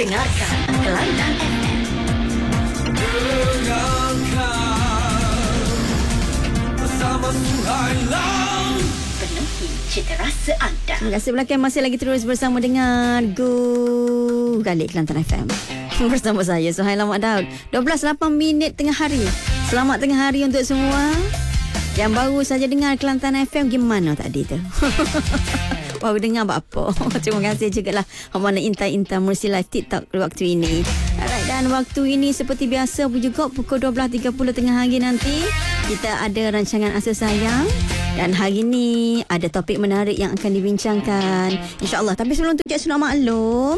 Dengarkan Kelantan FM. Bersama Suhailang. Penuhi cita rasa anda. Terima kasih belakang masih lagi terus bersama dengan Galik Kelantan FM. Bersama saya Suhailang Mak Daud. 12:08 tengah hari. Selamat tengah hari untuk semua. Yang baru saja dengar Kelantan FM, gimana tadi tu? Baru dengar apa? Terima kasih juga lah mana intai-intai Mercy Live TikTok waktu ini. Alright, dan waktu ini seperti biasa juga pukul 12.30 tengah hari nanti kita ada rancangan Asa Sayang. Dan hari ini ada topik menarik yang akan dibincangkan, InsyaAllah. Tapi sebelum tu, Cik Su nak maklum,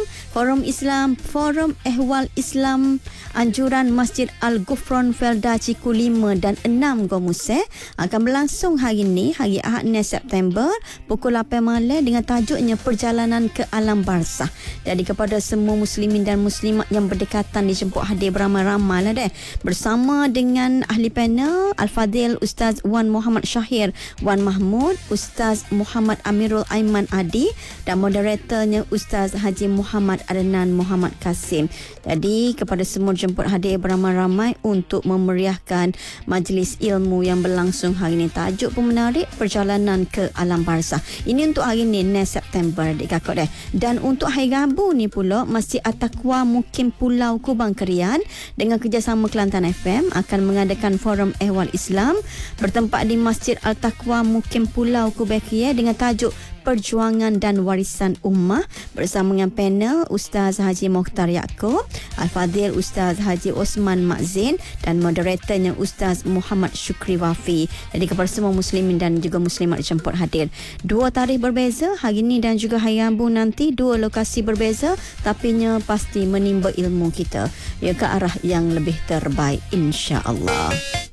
Forum Ehwal Islam Anjuran Masjid Al-Ghufran Felda Ciku 5 dan 6 Gomuseh akan berlangsung hari ini, hari Ahad 9 September pukul 8 malam dengan tajuknya Perjalanan ke Alam Barzah. Jadi kepada semua muslimin dan muslimat yang berdekatan dijemput hadir beramai-ramai lah bersama dengan ahli panel Al-Fadil Ustaz Wan Muhammad Syahir Wan Mahmud, Ustaz Muhammad Amirul Aiman Adi dan moderatornya Ustaz Haji Muhammad Adnan Muhammad Kasim. Jadi kepada semua jemput hadir beramai-ramai untuk memeriahkan majlis ilmu yang berlangsung hari ini. Tajuk pun menarik, Perjalanan ke Alam Barzah. Ini untuk hari ini 9 September adik kakak . Dan untuk hari Rabu ni pula, Masjid At-Taqwa Mukim Pulau Kubang Kerian dengan kerjasama Kelantan FM akan mengadakan Forum Ehwal Islam bertempat di Masjid Al-Taqwa Mukim Pulau Kubang Kerian dengan tajuk Perjuangan dan Warisan Ummah bersama dengan panel Ustaz Haji Mokhtar Yaakob, Al-Fadil Ustaz Haji Osman Makzin dan moderatornya Ustaz Muhammad Syukri Wafi. Jadi kepada semua muslimin dan juga muslimat dijemput hadir. Dua tarikh berbeza, hari ini dan juga hari Rabu nanti, dua lokasi berbeza, tapinya pasti menimba ilmu kita ya ke arah yang lebih terbaik, insya-Allah.